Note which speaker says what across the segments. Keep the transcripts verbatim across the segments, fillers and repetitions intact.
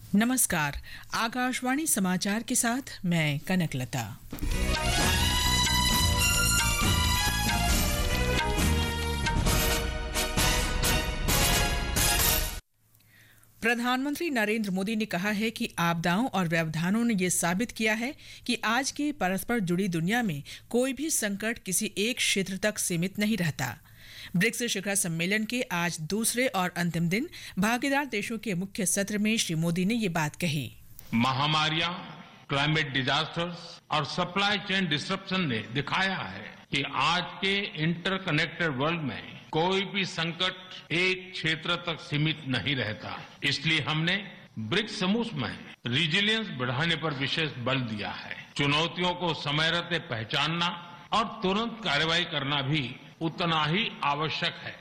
Speaker 1: नमस्कार, आकाशवाणी समाचार के साथ मैं कनकलता। प्रधानमंत्री नरेंद्र मोदी ने कहा है कि आपदाओं और व्यवधानों ने यह साबित किया है कि आज की परस्पर जुड़ी दुनिया में कोई भी संकट किसी एक क्षेत्र तक सीमित नहीं रहता। ब्रिक्स शिखर सम्मेलन के आज दूसरे और अंतिम दिन भागीदार देशों के मुख्य सत्र में श्री मोदी ने ये बात कही।
Speaker 2: महामारियां, क्लाइमेट डिजास्टर्स और सप्लाई चेन डिसरप्शन ने दिखाया है कि आज के इंटरकनेक्टेड वर्ल्ड में कोई भी संकट एक क्षेत्र तक सीमित नहीं रहता। इसलिए हमने ब्रिक्स समूह में रिजिलियंस बढ़ाने पर विशेष बल दिया है। चुनौतियों को समय रहते पहचानना और तुरंत कार्रवाई करना भी उतना ही आवश्यक है।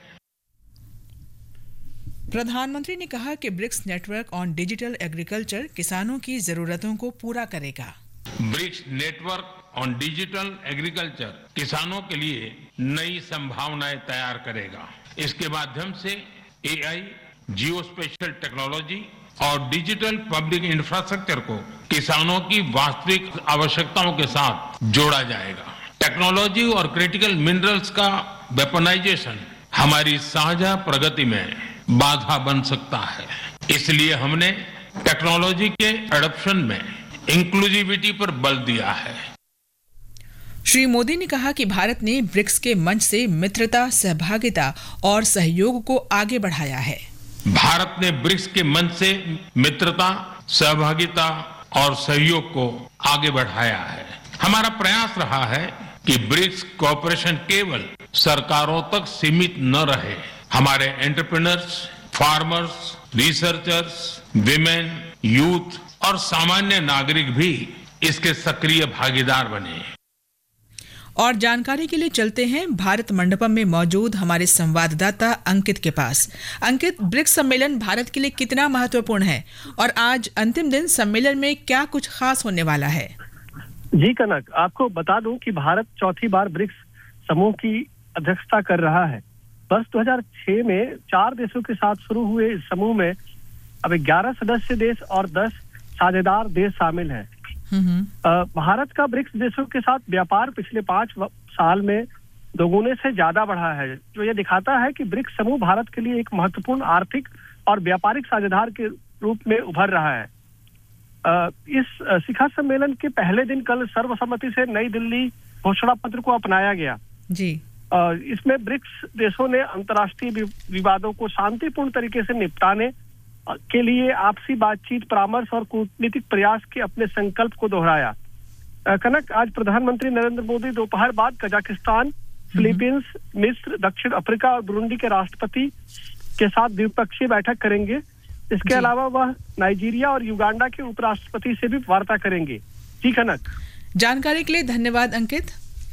Speaker 1: प्रधानमंत्री ने कहा कि BRICS network on digital agriculture किसानों की जरूरतों को पूरा करेगा।
Speaker 2: BRICS network on digital agriculture किसानों के लिए नई संभावनाएं तैयार करेगा। इसके माध्यम से एआई, जियो स्पेशल टेक्नोलॉजी और डिजिटल पब्लिक इंफ्रास्ट्रक्चर को किसानों की वास्तविक आवश्यकताओं के साथ जोड़ा जाएगा। टेक्नोलॉजी और क्रिटिकल मिनरल्स का वेपनाइजेशन हमारी साझा प्रगति में बाधा बन सकता है। इसलिए हमने टेक्नोलॉजी के एडॉप्शन में इंक्लूसिविटी पर बल दिया है।
Speaker 1: श्री मोदी ने कहा कि भारत ने ब्रिक्स के मंच से मित्रता, सहभागिता और सहयोग को आगे बढ़ाया है।
Speaker 2: भारत ने ब्रिक्स के मंच से मित्रता, सहभागिता और सहयोग को आगे बढ़ाया है। हमारा प्रयास रहा है कि ब्रिक्स कोऑपरेशन केवल सरकारों तक सीमित न रहे। हमारे entrepreneurs, farmers, researchers, women, youth और सामान्य नागरिक भी इसके सक्रिय भागीदार बने।
Speaker 1: और जानकारी के लिए चलते हैं भारत मंडपम में मौजूद हमारे संवाददाता अंकित के पास। अंकित, ब्रिक्स सम्मेलन भारत के लिए कितना महत्वपूर्ण है और आज अंतिम दिन सम्मेलन में क्या कुछ खास होने वाला है?
Speaker 3: जी कनक, आपको बता दूं कि भारत चौथी बार ब्रिक्स समूह की अध्यक्षता कर रहा है। वर्ष दो हज़ार छह में चार देशों के साथ शुरू हुए इस समूह में अब ग्यारह सदस्य देश और दस साझेदार देश शामिल हैं। भारत का ब्रिक्स देशों के साथ व्यापार पिछले पांच साल में दोगुने से ज्यादा बढ़ा है, जो ये दिखाता है कि ब्रिक्स समूह भारत के लिए एक महत्वपूर्ण आर्थिक और व्यापारिक साझेदार के रूप में उभर रहा है। इस शिखर सम्मेलन के पहले दिन कल सर्वसम्मति से नई दिल्ली घोषणा पत्र को अपनाया गया।
Speaker 1: जी,
Speaker 3: इसमें ब्रिक्स देशों ने अंतर्राष्ट्रीय विवादों को शांतिपूर्ण तरीके से निपटाने के लिए आपसी बातचीत, परामर्श और कूटनीतिक प्रयास के अपने संकल्प को दोहराया। कनक, आज प्रधानमंत्री नरेंद्र मोदी दोपहर बाद कजाकिस्तान, फिलीपींस, मिस्र, दक्षिण अफ्रीका और बुरुंडी के राष्ट्रपति के साथ द्विपक्षीय बैठक करेंगे। इसके अलावा वह नाइजीरिया और युगांडा के उपराष्ट्रपति से भी वार्ता करेंगे। जी कनक,
Speaker 1: जानकारी के लिए धन्यवाद अंकित।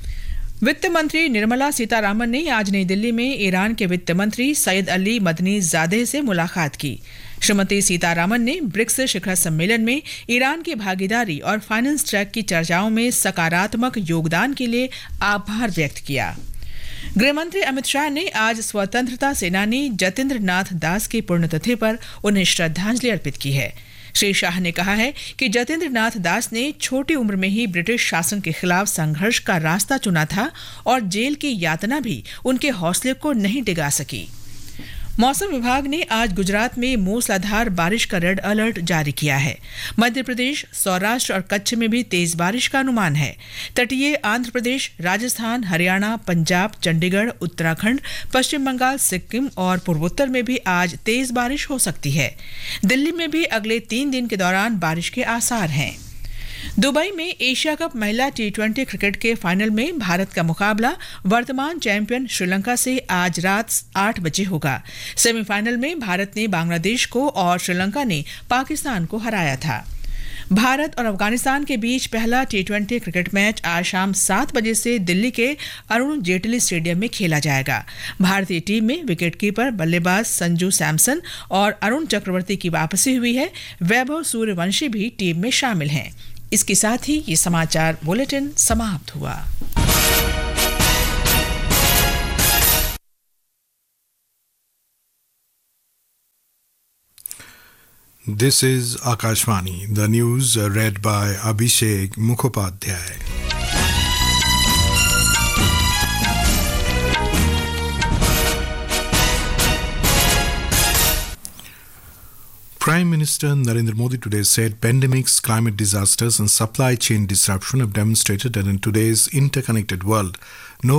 Speaker 1: वित्त मंत्री निर्मला सीतारामन ने आज नई दिल्ली में ईरान के वित्त मंत्री सैयद अली मदनी ज़ादेह से मुलाकात की। श्रीमती सीतारामन ने ब्रिक्स शिखर सम्मेलन में ईरान की भागीदारी और फाइनेंस ट्रैक की चर्चाओं में सकारात्मक योगदान के लिए आभार व्यक्त किया। गृहमंत्री अमित शाह ने आज स्वतंत्रता सेनानी जतेंद्र नाथ दास की पुण्यतिथि पर उन्हें श्रद्धांजलि अर्पित की है। श्री शाह ने कहा है कि जतेंद्र नाथ दास ने छोटी उम्र में ही ब्रिटिश शासन के खिलाफ संघर्ष का रास्ता चुना था और जेल की यातना भी उनके हौसले को नहीं डिगा सकी। मौसम विभाग ने आज गुजरात में मूसलाधार बारिश का रेड अलर्ट जारी किया है। मध्य प्रदेश, सौराष्ट्र और कच्छ में भी तेज बारिश का अनुमान है। तटीय आंध्र प्रदेश, राजस्थान, हरियाणा, पंजाब, चंडीगढ़, उत्तराखंड, पश्चिम बंगाल, सिक्किम और पूर्वोत्तर में भी आज तेज बारिश हो सकती है। दिल्ली में भी अगले तीन दिन के दौरान बारिश के आसार हैं। दुबई में एशिया कप महिला टी ट्वेंटी क्रिकेट के फाइनल में भारत का मुकाबला वर्तमान चैंपियन श्रीलंका से आज रात आठ बजे होगा। सेमीफाइनल में भारत ने बांग्लादेश को और श्रीलंका ने पाकिस्तान को हराया था। भारत और अफगानिस्तान के बीच पहला टी ट्वेंटी क्रिकेट मैच आज शाम सात बजे से दिल्ली के अरुण जेटली स्टेडियम में खेला जाएगा। भारतीय टीम में विकेटकीपर, बल्लेबाज संजू सैमसन और अरुण चक्रवर्ती की वापसी हुई है। वैभव सूर्यवंशी भी टीम में शामिल हैं। इसके साथ ही ये समाचार बुलेटिन समाप्त हुआ।
Speaker 4: This is Akashvani, the news uh, read by Abhishek Mukhopadhyay. Prime Minister Narendra Modi today said pandemics, climate disasters and supply chain disruption have demonstrated that in today's interconnected world, no